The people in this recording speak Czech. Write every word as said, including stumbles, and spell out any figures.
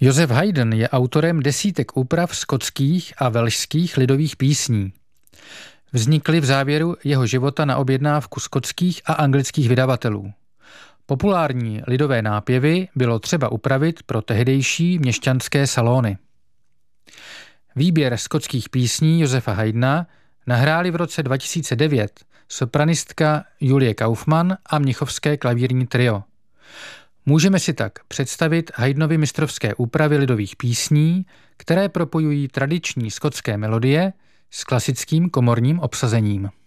Josef Haydn je autorem desítek úprav skotských a velšských lidových písní. Vznikly v závěru jeho života na objednávku skotských a anglických vydavatelů. Populární lidové nápěvy bylo třeba upravit pro tehdejší měšťanské salony. Výběr skotských písní Josefa Haydna nahráli v roce dva tisíce devět sopranistka Julie Kaufmann a mnichovské klavírní trio. Můžeme si tak představit Haydnovy mistrovské úpravy lidových písní, které propojují tradiční skotské melodie s klasickým komorním obsazením.